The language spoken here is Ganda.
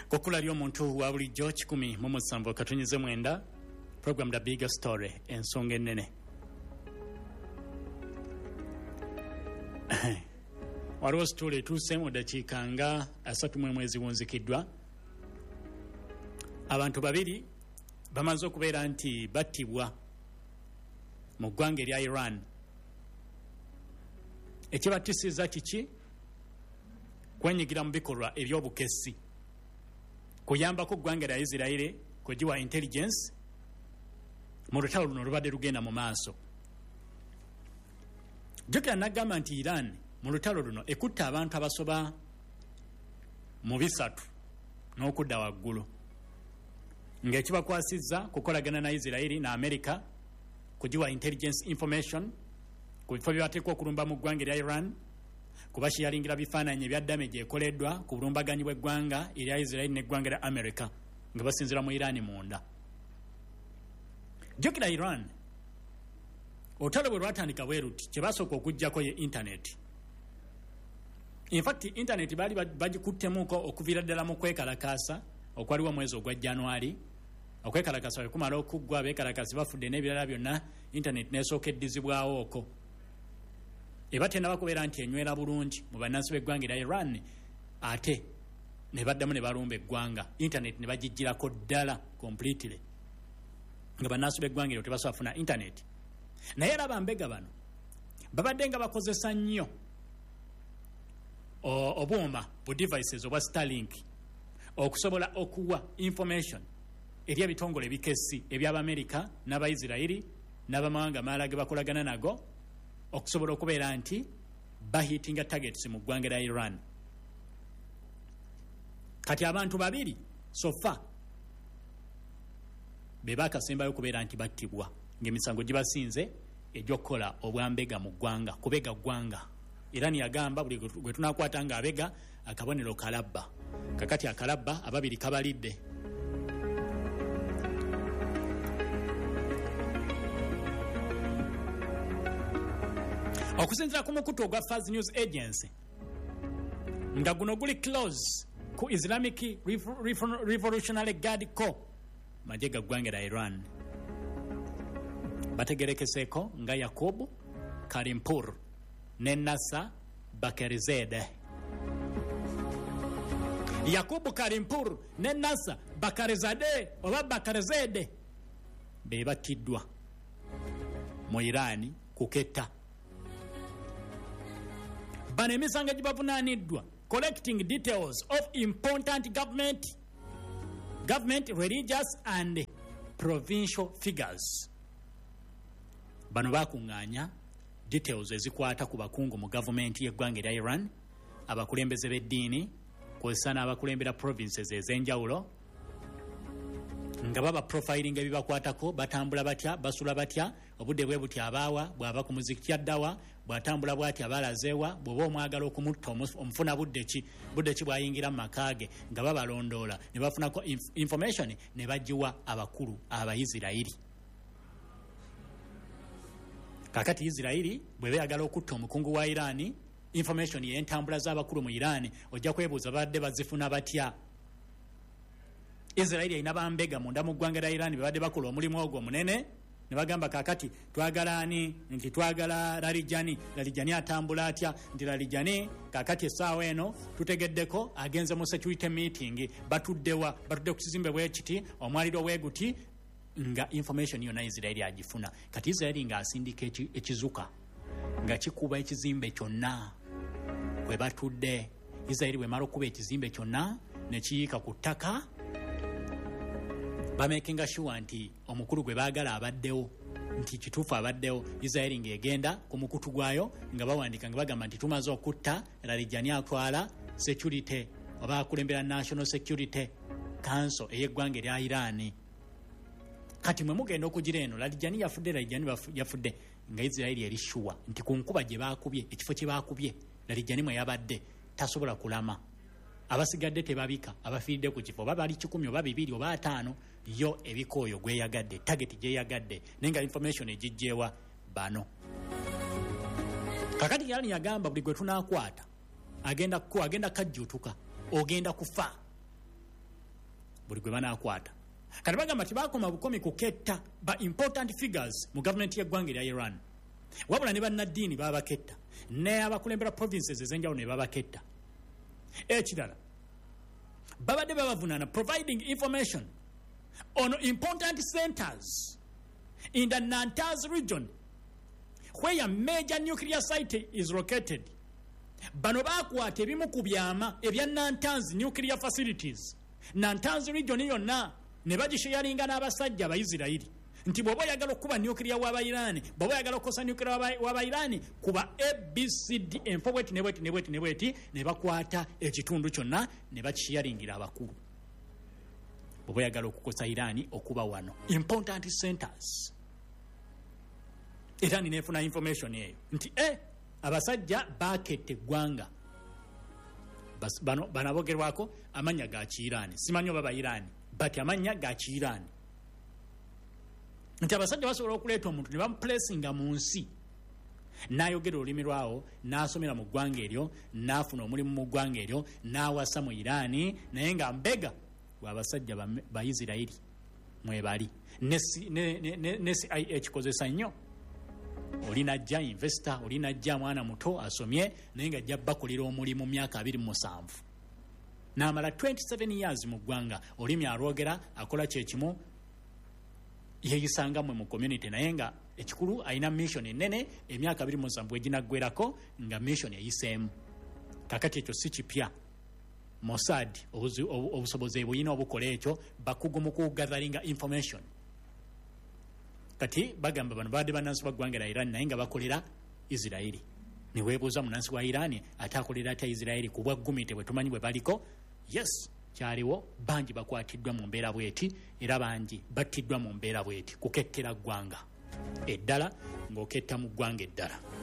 Kokula lyo muntu wa bulijjo 107 katonyize mwenda program The Bigger Story ensonga ennene. Waliwo story etuuse mu dakiika nga 3 mwezi wunzikiddwa. Abantu babiri bamaze okubeera nti battibwa mu ggwanga erya Iran. Ekibattisiza kiki? Kwenyigira mu bikolwa eby'obukessi. Kuyambako ggwanga lya Isiraeli kugiwa intelligence mu lutalo luno lubadde lugenda mu maaso. Jjukira n'agamba nti Iran mu lutalo luno ekutta abantu abasoba mu 3 n'okudda waggulu. Ng'ekibakwasizza kukolagana na Isiraeli na America kugiwa intelligence information ku bifo byateekwa okulumba mu ggwanga erya Iran, kubashiyalingira bifaananyi ebya damage ekoleddwa ku bulumbaganyi bw'eggwanga erya Isiraeli n'eggwanga lya America nga basinzira mu Iran munda. Jjukira Iran olutalo bwe lwatandika bwe ruti kye basooka okuggyako ye internet. In fact internet baali bagikuttemuko okuviira ddala mu kwekalakaasa okwaliwo mwezi ogwa January. Okwekalakaasa bwe kumala okuggwa abeekalakaasi bafudde n'ebirala byonna internet n'esooka eddizibwawo okwo. Eba tena bakubeera nti enywera bulungi mu bannansi b'eggwanga erya Iran ate ne baddamu ne balumba eggwanga. Internet ne bagijjirako ddala completely nga bannansi b'eggwanga eryo tebasobola kufuna internet. Naye era bambega bano babadde nga bakozesa nnyo obwoma bu devices obwa Starlink okusobola okuwa information eri ebitongole ebikessi eby'Abamerika n'Abaisiraeli n'abamawanga amalala ge bakolagana nago okusobola okubeera nti bahitinga targets mu ggwanga lya Iran. Kati abantu babiri sofa be bakasembayo okubeera nti battibwa ng'emisango gibasinze egy'okukola obwambega mu ggwanga, kubega ggwanga. Iran yagamba buli gwe tunakwata nga abega akabonero kalabba. Kakati akalabba ababiri kabalidde. Okusinzira ku mukutu ogwa Fars News Agency nga guno guli close ku Islamic Revolutionary Guard Corps majega ggwanga lya Iran. Bategerekeseeko nga Yaqub Karimpur ne Nasa Bakarizadeh. Yaqub Karimpur ne Nasa Bakarizadeh oba Bakarizadeh be battiddwa mu Iran kuketta. Bano emisango gibavunaaniddwa collecting details of important government, religious and provincial figures. Bano bakuŋŋaanya details ezikwata ku bakungu mu gavumenti y'eggwanga erya Iran, abakulembeze b'eddiini kw'ossa n'abakulembera provinces ez'enjawulo nga baba profiling ebibakwatako, batambula batya, basula batya, obudde bwe buti abaawa, bw'aba ku muziki addawa, bw'atambula bw'ati abalazeewa, bw'oba omwagala okumutta omufuna budde ki bw'ayingira mu makaage nga babalondoola ne bafunako information ne bagiwa abakulu Abaisiraeli. Kakati Isiraeli bwe beeyagala okutta omukungu wa Iran, information y'entambula z'abakulu mu Iran ojja kwebuuza badde bazifuna batya. Isiraeli alina bambega munda mu ggwanga lya Iran babadde bakola omulimu ogwo omunene ne bagamba kakati twagala ani nti twagala Larijani atambula atya nti Larijani kakati essaawa eno tutegeddeko agenze mu security meeting batudde ku kizimbe bwekiti omwaliro weguti nga information yonna Isiraeli agifuna. Kati Isiraeli nga asindika ekizuka nga kikuba ekizimbe kyonna kwe batudde. Isiraeli bwe mala okuba ekizimbe kyonna ne kiyiika ku ttaka bamakinga sure nti omukulu gwe baagala abaddewo, nti kituufu abaddewo. Isiraeli ng'egenda ku mukutu gwayo nga bawandika nga bagamba nti tumaze okutta Larijani atwala security oba akulembera National Security Council ey'eggwanga erya Iran. Kati mwe mugenda okugira eno Larijani yafudde nga Isiraeli eri sure nti ku nkuba gye baakubye, ekifo kye baakubye Larijani mwe yabadde tasobola kulama. Abasigadde tebabika, abafiiridde ku kifo baba ali 10 oba 2 oba 5 yo ebikooyo gweyagadde, target gye yagadde nenga information egijjeewa bano. Kakati Iran yagamba buli gwe tunaakwata agenda kajjutuka, ogenda kufa. buli gwe banaakwata. Kati bagamba tibakoma bukomi kuketta ba important figures mu gavumenti y'eggwanga erya Iran, wabula ne bannaddiini babaketta, ne abakulembera provinces ez'enjawulo ne babaketta. Ekirala, babadde babavunaana providing information on important centers in the Natanz region where a major nuclear site is located. Bano bakwata ebimu ku byama ebya Natanz nuclear facilities, Natanz region yonna ne bagisharinga n'abasajja Abayisirayiri nti bw'oba oyagala okuba nuclear w'Abayiraani, bw'oba oyagala okukosa nuclear w'Abayiraani kuba ABCD enfo bweti ne bweti ne bakwata ekitundu kyonna ne bakisharingira abakulu. Bw'oba oyagala okukosa Iraani okuba wano important centers. Iraani nefuna information eyo nti abasajja bakette eggwanga. Bano abogerwako amanya ga Kiiraani, simanyi oba Bayiraani, bati amanya ga Kiiraani. Nti abasajja basobola okuleeta omuntu ne bamuplacinga mu nsi, n'ayogera olulimi lwawo, n'asomera mu ggwanga eryo, n'afuna omulimu mu ggwanga eryo, n'awasa mu Iraani, naye nga mbega abasajja Bayisirayiri mwebali. Ne CIA kikozesa nnyo. Oli najja investor, oli najja mwana muto asomye naye nga ajja bakolera omulimu myaka 27. N'amala 27 years mu ggwanga, olimi alwogera, akola kyekimu, yeeyisanga mu community, naye nga ekikulu alina mission ennene, emyaka 27 eginaggwerako nga mission eyiseemu. Kakati ekyo si kipya. Mossad obusobozi buyina obukola ekyo, bakugu mu kugatheringa information. Kati bagamba bano baadde bannansi baggwanga lya Iran naye nga bakolera Isirayiri. Ne weebuuza munansi wa Iran ate akolera atya Isirayiri ku bwaggumite bwe tumanyi bwe baliko? Yes, kyaliwo bangi bakwatiddwa mu mbeera bweti, era bangi battiddwa mu mbeera bweti, kukettera ggwanga eddala ng'oketta mu ggwanga eddala.